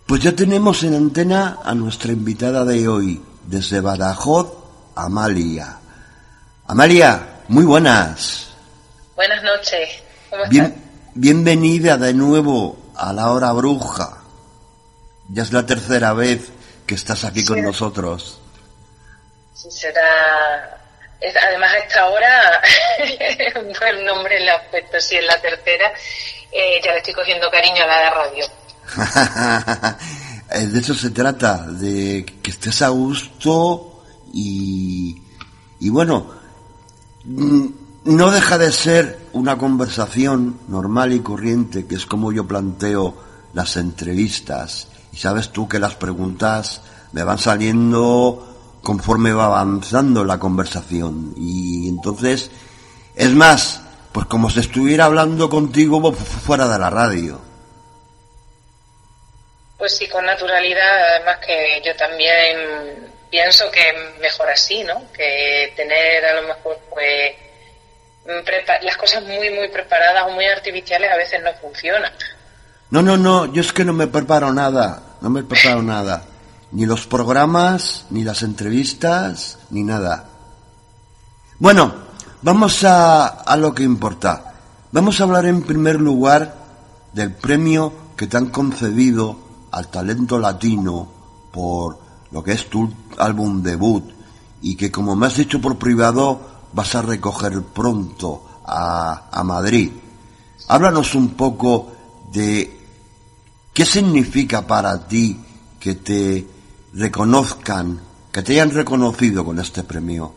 Pues ya tenemos en antena a nuestra invitada de hoy, desde Badajoz, Amalia. Amalia, muy buenas. Buenas noches, ¿cómo estás? Bienvenida de nuevo a La Hora Bruja. Ya es la tercera vez que estás aquí con nosotros. Sí, será... Además, a esta hora, el nombre le ha puesto, si es la tercera, ya le estoy cogiendo cariño a la radio. De eso se trata, de que estés a gusto y bueno, no deja de ser una conversación normal y corriente, que es como yo planteo las entrevistas. Y sabes tú que las preguntas me van saliendo conforme va avanzando la conversación. Y entonces, es más, pues como si estuviera hablando contigo fuera de la radio. Pues sí, con naturalidad, además que yo también pienso que es mejor así, ¿no? Que tener a lo mejor, pues, las cosas muy preparadas o muy artificiales a veces no funcionan. No, yo es que no me preparo nada, ni los programas, ni las entrevistas, ni nada. Bueno, vamos a lo que importa. Vamos a hablar en primer lugar del premio que te han concedido al talento latino por lo que es tu álbum debut y que, como me has dicho por privado, vas a recoger pronto a Madrid. Háblanos un poco de qué significa para ti que te reconozcan, que te hayan reconocido con este premio.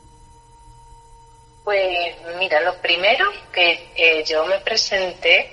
Pues mira, lo primero que yo me presenté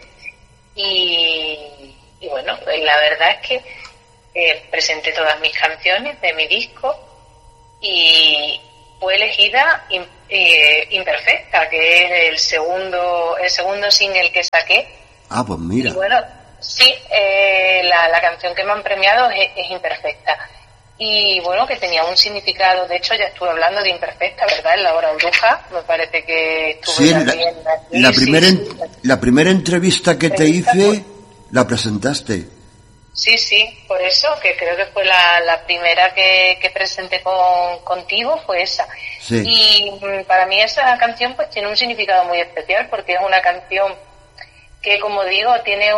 y bueno, la verdad es que presenté todas mis canciones de mi disco y fue elegida Imperfecta, que es el segundo single que saqué. Ah, pues mira. Y bueno, sí, la canción que me han premiado es Imperfecta. Y bueno, que tenía un significado. De hecho, ya estuve hablando de Imperfecta, ¿verdad? En La Hora Bruja. Me parece que estuve también aquí. La primera entrevista que te hice, la presentaste. Sí, por eso, que creo que fue la primera que presenté contigo, fue esa. Sí. Y para mí esa canción pues tiene un significado muy especial, porque es una canción que, como digo, tiene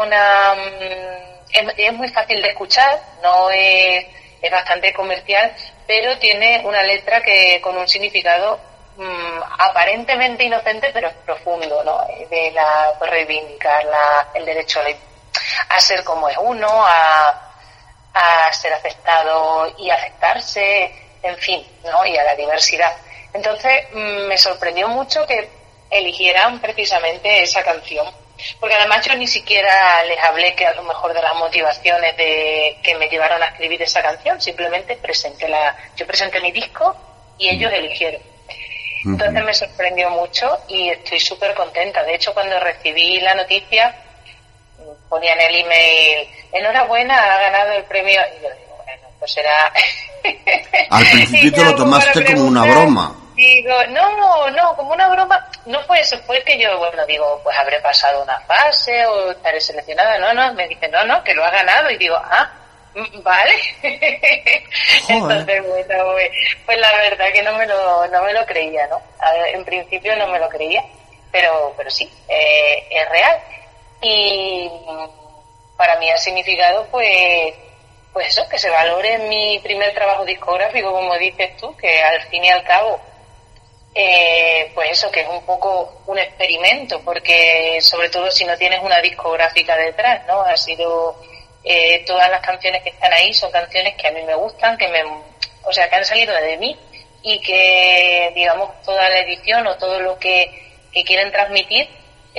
es muy fácil de escuchar, no es bastante comercial, pero tiene una letra que con un significado aparentemente inocente, pero es profundo, ¿no? De pues, reivindicar el derecho a ser como es uno, a ser aceptado y aceptarse, en fin, ¿no? Y a la diversidad. Entonces me sorprendió mucho que eligieran precisamente esa canción, porque además yo ni siquiera les hablé que a lo mejor de las motivaciones que me llevaron a escribir esa canción, simplemente yo presenté mi disco y ellos eligieron. Entonces me sorprendió mucho y estoy súper contenta. De hecho, cuando recibí la noticia, ponía en el email, enhorabuena, ha ganado el premio. Y yo digo, bueno, pues será... Al principio te lo tomaste como una broma. Digo, no, como una broma. No fue eso, fue que yo, bueno, digo, pues habré pasado una fase o estaré seleccionada. No, me dicen, no, que lo ha ganado. Y digo, vale. Entonces, bueno, pues la verdad que no me lo creía, ¿no? En principio no me lo creía, pero sí, es real. Y para mí ha significado pues eso, que se valore mi primer trabajo discográfico, como dices tú, que al fin y al cabo pues eso, que es un poco un experimento, porque sobre todo si no tienes una discográfica detrás, ¿no? Ha sido todas las canciones que están ahí son canciones que a mí me gustan, que han salido de mí, y que, digamos, toda la edición o todo lo que quieren transmitir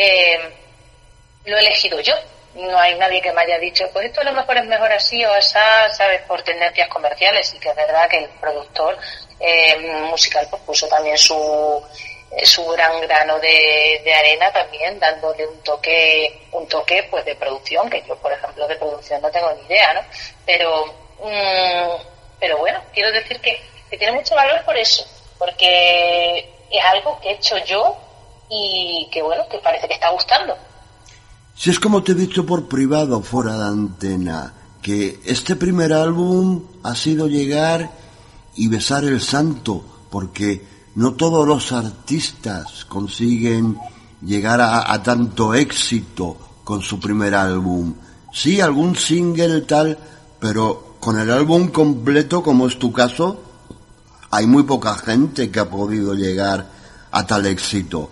lo he elegido yo. No hay nadie que me haya dicho, pues esto a lo mejor es mejor así o asá, ¿sabes? Por tendencias comerciales. Y que es verdad que el productor musical pues puso también su gran grano de arena también, dándole un toque pues de producción, que yo, por ejemplo, de producción no tengo ni idea, ¿no? Pero bueno, quiero decir que tiene mucho valor por eso, porque es algo que he hecho yo y que, bueno, que parece que está gustando. Si es como te he dicho por privado, fuera de antena, que este primer álbum ha sido llegar y besar el santo, porque no todos los artistas consiguen llegar a tanto éxito con su primer álbum. Sí, algún single tal, pero con el álbum completo, como es tu caso, hay muy poca gente que ha podido llegar a tal éxito.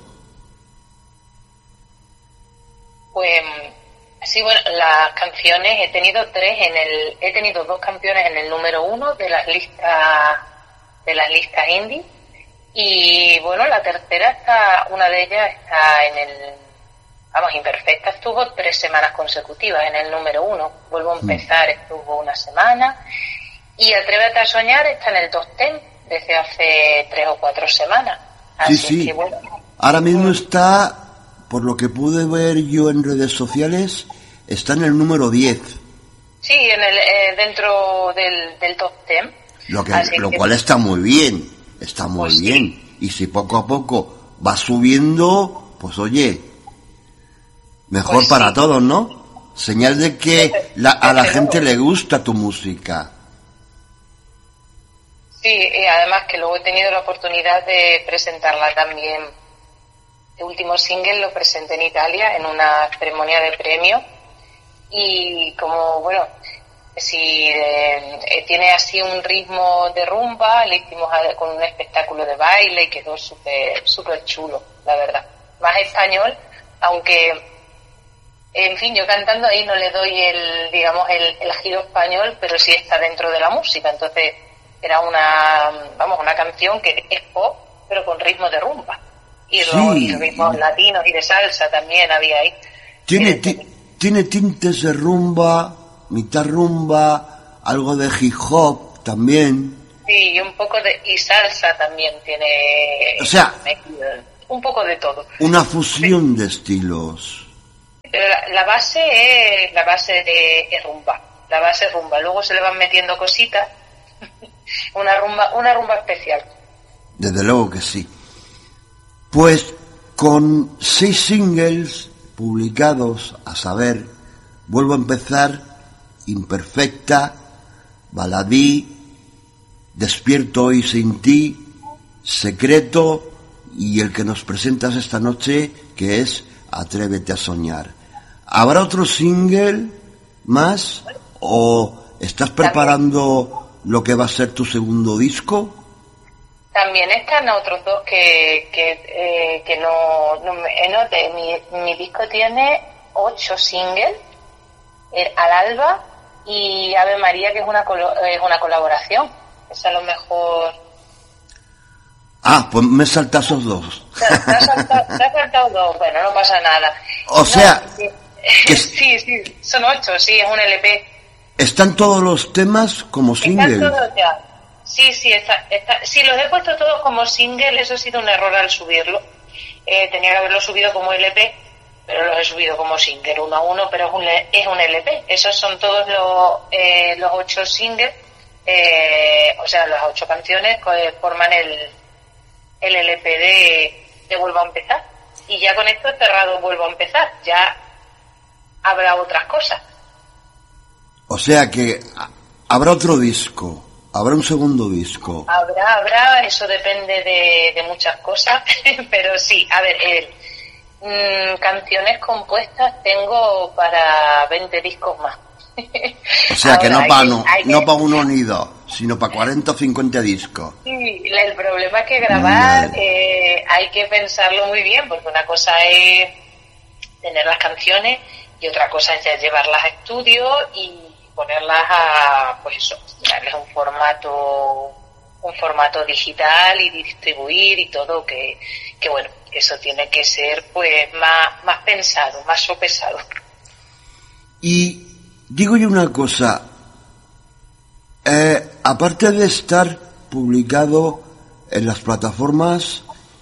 Pues sí, bueno, las canciones he tenido dos canciones en el número 1 de las listas indie, y bueno, la tercera una de ellas está Imperfecta estuvo 3 semanas consecutivas en el número 1. Vuelvo a empezar, estuvo una semana, y Atrévete a soñar está en el top 10 desde hace 3 o 4 semanas. Así Sí. que, bueno, Ahora mismo está, por lo que pude ver yo en redes sociales, está en el número 10. Sí, dentro del top 10. Lo cual está muy bien, Pues bien. sí. Y si poco a poco va subiendo, pues oye, mejor Pues para sí. todos, ¿no? Señal de que a la gente le gusta tu música. Sí, y además que luego he tenido la oportunidad de presentarla también. El último single lo presenté en Italia en una ceremonia de premios, y como, bueno, si tiene así un ritmo de rumba, le hicimos con un espectáculo de baile y quedó súper chulo, la verdad. Más español, aunque, en fin, yo cantando ahí no le doy el giro español, pero sí está dentro de la música. Entonces era una canción que es pop, pero con ritmo de rumba. Y ritmos latinos y de salsa también había ahí. Tiene tintes de rumba, mitad rumba, algo de hip hop también. Sí, y un poco y salsa también tiene. O sea, un poco de todo. Una fusión de estilos. Pero la base es rumba. La base es rumba. Luego se le van metiendo cositas. una rumba especial. Desde luego que sí. Pues con 6 singles publicados, a saber, Vuelvo a empezar, Imperfecta, Baladí, Despierto hoy sin ti, Secreto y el que nos presentas esta noche, que es Atrévete a soñar. ¿Habrá otro single más o estás preparando lo que va a ser tu segundo disco? También están otros dos que no mi disco tiene 8 singles, Al alba y Ave María, que es una colaboración. Esa es lo mejor. Ah, pues me saltas esos dos. Te has saltado dos, bueno, no pasa nada. O sea, sí, son 8, sí, es un LP. ¿Están todos los temas como singles? Están todos ya. Sí, sí, los he puesto todos como single. Eso ha sido un error al subirlo. Tenía que haberlo subido como LP, pero los he subido como single, uno a uno, pero es un LP. Esos son todos los 8 singles, o sea, las 8 canciones que forman el LP de Vuelvo a empezar. Y ya con esto cerrado Vuelvo a empezar. Ya habrá otras cosas. O sea que habrá otro disco. ¿Habrá un segundo disco? Habrá, eso depende de muchas cosas, pero sí, a ver, canciones compuestas tengo para 20 discos más. O sea ahora, que no para uno ni dos, sino para 40 o 50 discos. Sí, el problema es que grabar hay que pensarlo muy bien, porque una cosa es tener las canciones y otra cosa es ya llevarlas a estudio y ponerlas pues eso, darles un formato digital y distribuir y todo, que bueno, que eso tiene que ser pues más pensado, más sopesado. Y digo yo una cosa, aparte de estar publicado en las plataformas,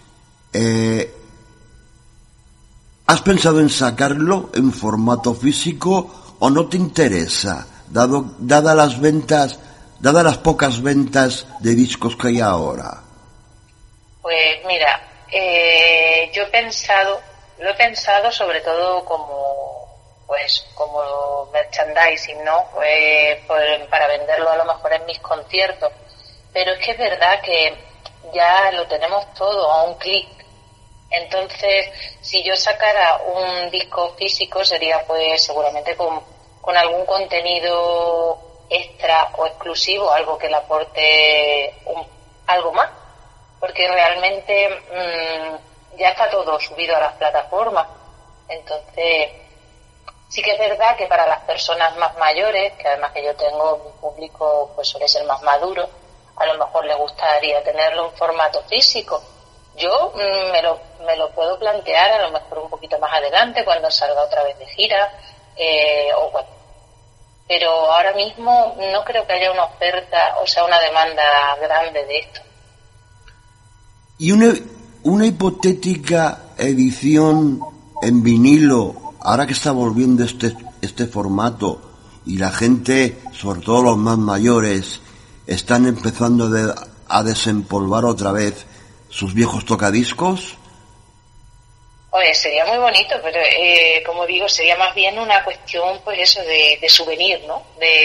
¿has pensado en sacarlo en formato físico o no te interesa? Dadas las pocas ventas de discos que hay ahora. Pues mira, yo lo he pensado sobre todo pues como merchandising, ¿no? Para venderlo a lo mejor en mis conciertos. Pero es que es verdad que ya lo tenemos todo a un clic. Entonces, si yo sacara un disco físico, sería pues seguramente con algún contenido extra o exclusivo, algo que le aporte algo más. Porque realmente ya está todo subido a las plataformas. Entonces, sí que es verdad que para las personas más mayores, que además que yo tengo, mi público pues suele ser más maduro, a lo mejor le gustaría tenerlo en formato físico. Yo me lo puedo plantear a lo mejor un poquito más adelante, cuando salga otra vez de gira, o bueno. Pero ahora mismo no creo que haya una oferta, o sea, una demanda grande de esto. ¿Y una hipotética edición en vinilo, ahora que está volviendo este formato y la gente, sobre todo los más mayores, están empezando a desempolvar otra vez sus viejos tocadiscos? Oye, sería muy bonito, pero como digo, sería más bien una cuestión, pues eso, de souvenir, ¿no?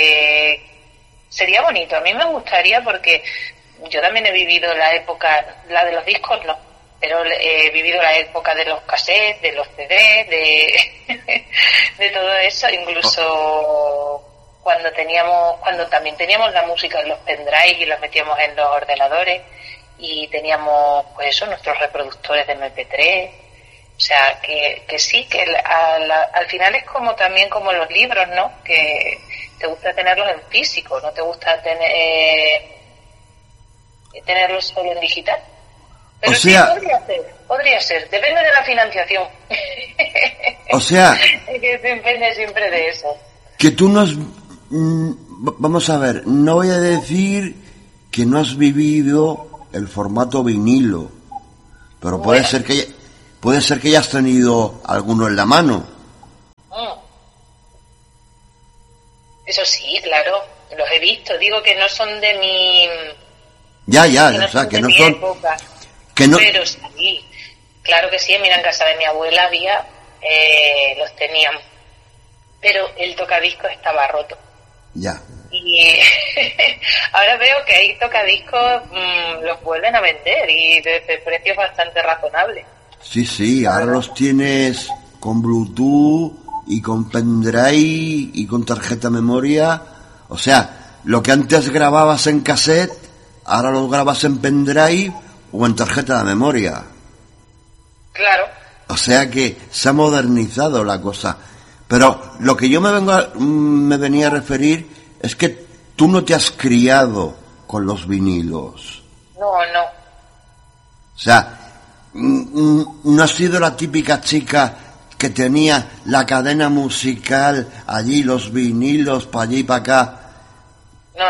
Sería bonito, a mí me gustaría porque yo también he vivido la época, la de los discos no, pero he vivido la época de los cassettes, de los CDs, de todo eso, incluso cuando también teníamos la música en los pendrive y los metíamos en los ordenadores y teníamos pues eso, nuestros reproductores de MP3, o sea que sí, que al final es como también como los libros, ¿no? Que te gusta tenerlos en físico, no te gusta tenerlos solo en digital. Pero o sea, sí, podría ser, depende de la financiación. O sea, que depende siempre de eso. Que tú no has... Vamos a ver, no voy a decir que no has vivido el formato vinilo, pero bueno, puede ser que hayas tenido alguno en la mano. Eso sí, claro, los he visto. Digo que no son de mi... Ya, o sea, que no son... época. Que no... Pero sí, claro que sí, mira, en casa de mi abuela había, los tenían, pero el tocadiscos estaba roto. Ya. Y ahora veo que hay tocadiscos, los vuelven a vender y de precios bastante razonables. Sí, ahora los tienes con Bluetooth y con pendrive y con tarjeta memoria. O sea, lo que antes grababas en cassette, ahora lo grabas en pendrive o en tarjeta de memoria. Claro. O sea que se ha modernizado la cosa. Pero lo que yo me venía a referir es que tú no te has criado con los vinilos. No. O sea, no has sido la típica chica que tenía la cadena musical allí, los vinilos para allí y para acá. No.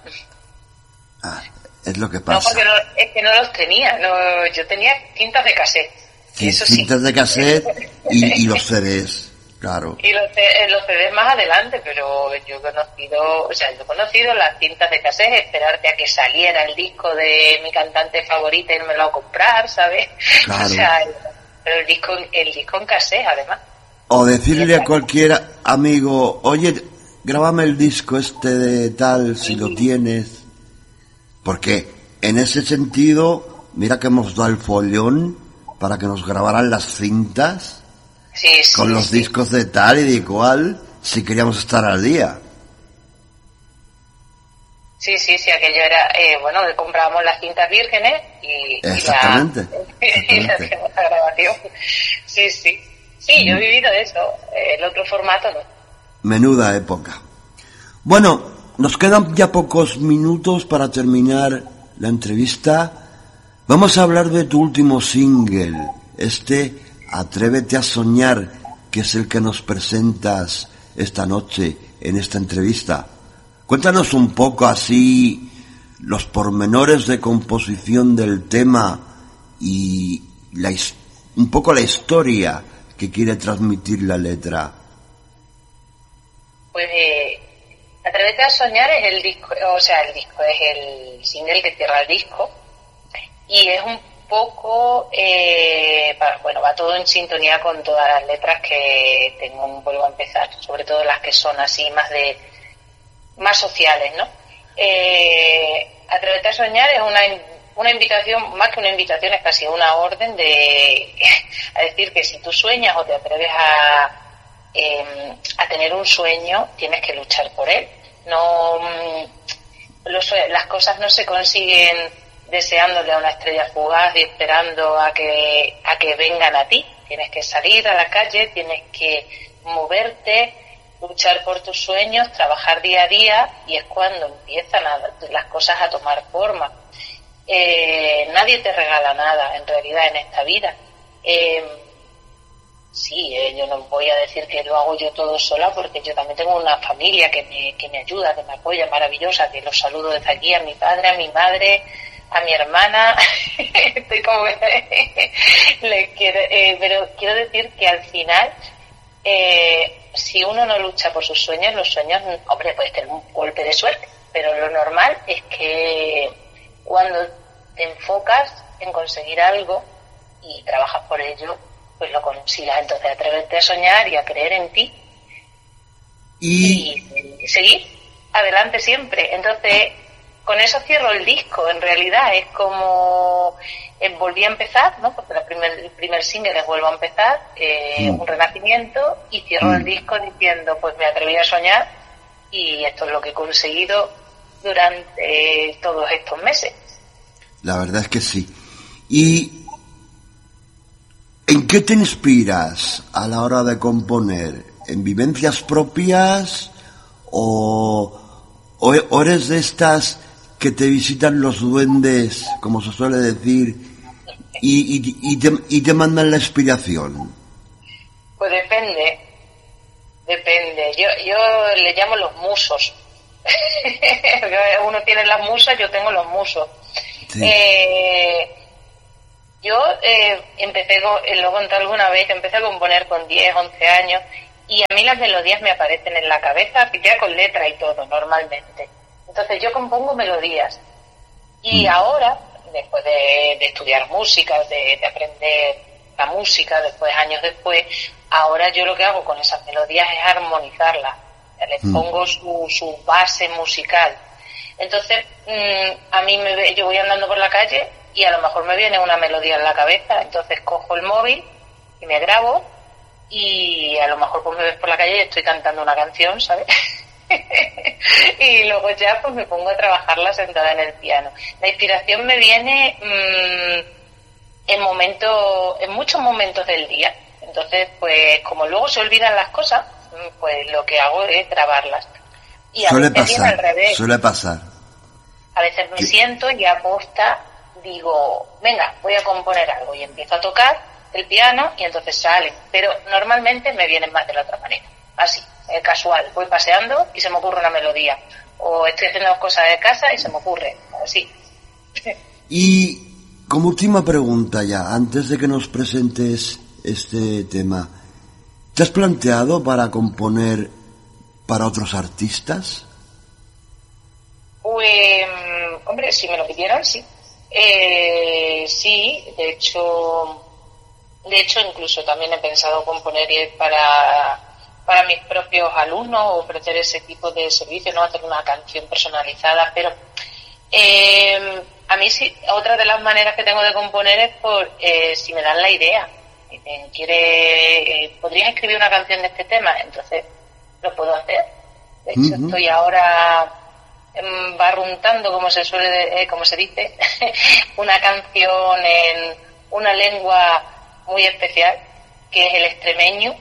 Es lo que pasa. No, porque es que no los tenía. No, yo tenía cintas de cassette. Sí, eso cintas sí. de cassette y los CDs, claro. Y los CDs más adelante, pero yo he conocido las cintas de cassette, esperarte a que saliera el disco de mi cantante favorita y me lo a comprar, ¿sabes? Claro. O sea, pero el disco en cassette, además. O decirle a cualquier amigo, oye, grábame el disco este de tal, si lo tienes. Porque en ese sentido, mira que hemos dado el follón para que nos grabaran las cintas con los discos de tal y de cual, si queríamos estar al día. Sí, aquello era, comprábamos las cintas vírgenes Exactamente. Y la hacíamos la grabación. Sí, yo he vivido eso, el otro formato no. Menuda época. Bueno, nos quedan ya pocos minutos para terminar la entrevista. Vamos a hablar de tu último single, Atrévete a soñar, que es el que nos presentas esta noche en esta entrevista. Cuéntanos un poco así los pormenores de composición del tema y un poco la historia que quiere transmitir la letra. Pues Atrévete a soñar es el disco es el single que cierra el disco y es poco, va todo en sintonía con todas las letras que tengo en Vuelvo a empezar, sobre todo las que son así más sociales, ¿no? Atrévete a soñar es una invitación, más que una invitación, es casi una orden a decir que si tú sueñas o te atreves a tener un sueño, tienes que luchar por él. No, las cosas no se consiguen deseándole a una estrella fugaz y esperando a que vengan a ti. Tienes que salir a la calle, tienes que moverte, luchar por tus sueños, trabajar día a día, y es cuando empiezan las cosas a tomar forma. Nadie te regala nada, en realidad, en esta vida. Yo no voy a decir que lo hago yo todo sola, porque yo también tengo una familia que me ayuda, que me apoya, maravillosa, que los saludo desde aquí, a mi padre, a mi madre, a mi hermana. Estoy como pero quiero decir que al final, si uno no lucha por sus sueños, los sueños, hombre, puedes tener un golpe de suerte, pero lo normal es que cuando te enfocas en conseguir algo y trabajas por ello, pues lo consigas. Entonces, atrévete a soñar y a creer en ti y seguir adelante siempre. Entonces, con eso cierro el disco. En realidad es como volví a empezar, ¿no? Porque el primer single es Vuelvo a empezar, un renacimiento, y cierro el disco diciendo, pues me atreví a soñar y esto es lo que he conseguido durante todos estos meses. La verdad es que sí. ¿Y en qué te inspiras a la hora de componer? ¿En vivencias propias o eres de estas que te visitan los duendes, como se suele decir, y te mandan la inspiración? Pues depende. Yo le llamo los musos. Uno tiene las musas, yo tengo los musos. Sí. Yo empecé, lo he contado alguna vez, empecé a componer con 10, 11 años, y a mí las melodías me aparecen en la cabeza ya con letra y todo, normalmente. Entonces yo compongo melodías. Y ahora, después de estudiar música, de aprender la música, años después, ahora yo lo que hago con esas melodías es armonizarlas. Les pongo su base musical. Entonces, yo voy andando por la calle y a lo mejor me viene una melodía en la cabeza, entonces cojo el móvil y me grabo, y a lo mejor pues me ves por la calle y estoy cantando una canción, ¿sabes? Y luego ya pues me pongo a trabajarla sentada en el piano. La inspiración me viene en muchos momentos del día. Entonces, pues como luego se olvidan las cosas, pues lo que hago es grabarlas. Y a veces viene al revés. Suele pasar. A veces me siento y aposta digo, venga, voy a componer algo, y empiezo a tocar el piano y entonces salen. Pero normalmente me vienen más de la otra manera, así, casual. Voy paseando y se me ocurre una melodía, o estoy haciendo cosas de casa y se me ocurre, así. Y como última pregunta ya, antes de que nos presentes este tema, ¿te has planteado para componer para otros artistas? Pues, hombre, si me lo pidieran, sí. Sí, de hecho incluso también he pensado componer para mis propios alumnos, ofrecer ese tipo de servicio, no hacer una canción personalizada, pero a mí sí, otra de las maneras que tengo de componer es si me dan la idea. Dicen, ¿podrías escribir una canción de este tema? Entonces lo puedo hacer. De hecho, estoy ahora barruntando, como se dice, una canción en una lengua muy especial, que es el extremeño,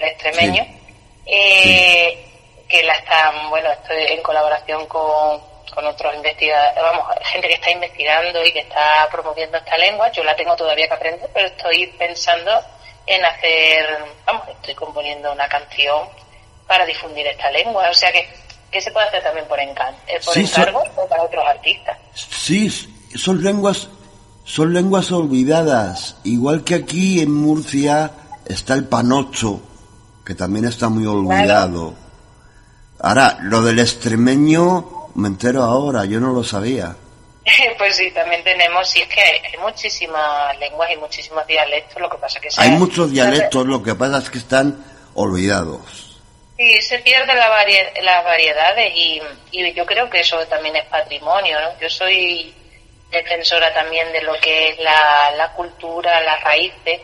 que estoy en colaboración con otros investigadores, gente que está investigando y que está promoviendo esta lengua. Yo la tengo todavía que aprender, pero estoy pensando en estoy componiendo una canción para difundir esta lengua, o sea que se puede hacer también por encargo o para otros artistas. Sí, son lenguas olvidadas, igual que aquí en Murcia está el panocho, que también está muy olvidado. Claro. Ahora, lo del extremeño me entero ahora, yo no lo sabía. Pues sí, también tenemos, sí, es que hay muchísimas lenguas y muchísimos dialectos, lo que pasa que Hay muchos dialectos, lo que pasa es que están olvidados. sí, se pierden las variedades y yo creo que eso también es patrimonio, ¿no? Yo soy defensora también de lo que es la cultura, las raíces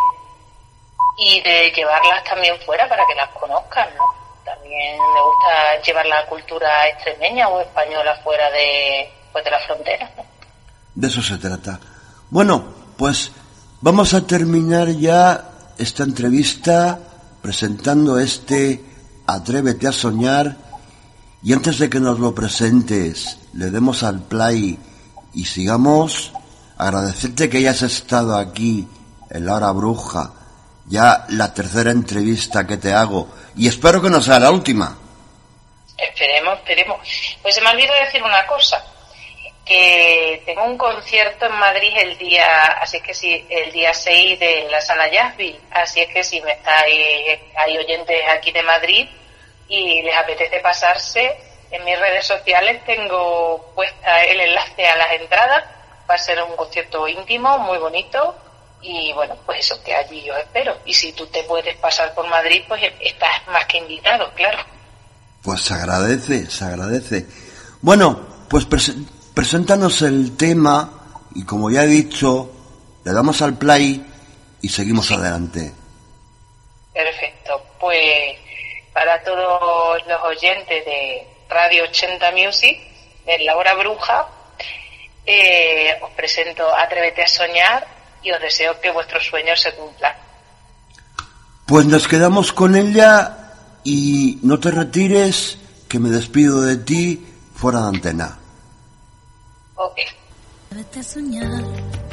y de llevarlas también fuera para que las conozcan, ¿no? También me gusta llevar la cultura extremeña o española fuera de la frontera, ¿no? De eso se trata. Bueno, pues vamos a terminar ya esta entrevista presentando Atrévete a soñar, y antes de que nos lo presentes, le demos al play y sigamos, agradecerte que hayas estado aquí en La Hora Bruja, ya la tercera entrevista que te hago, y espero que no sea la última. Esperemos. Pues se me olvidó decir una cosa, que tengo un concierto en Madrid el día 6 de la Sala Jazzville, así es que si hay oyentes aquí de Madrid y les apetece pasarse, en mis redes sociales tengo puesta el enlace a las entradas. Va a ser un concierto íntimo, muy bonito, y bueno, pues eso, que allí yo espero. Y si tú te puedes pasar por Madrid, pues estás más que invitado, claro. Pues se agradece. Bueno, pues preséntanos el tema, y como ya he dicho, le damos al play y seguimos adelante. Perfecto, pues para todos los oyentes de Radio 80 Music, de La Hora Bruja, os presento Atrévete a soñar y os deseo que vuestros sueños se cumplan. Pues nos quedamos con ella y no te retires, que me despido de ti fuera de antena. Ok. Atrévete a soñar.